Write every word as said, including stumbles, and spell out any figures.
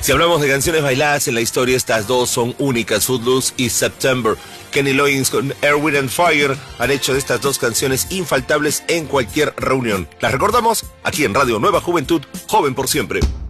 Si hablamos de canciones bailadas en la historia, estas dos son únicas, Footloose y September. Kenny Loggins con Air, Wind and Fire han hecho de estas dos canciones infaltables en cualquier reunión. Las recordamos aquí en Radio Nueva Juventud, joven por siempre.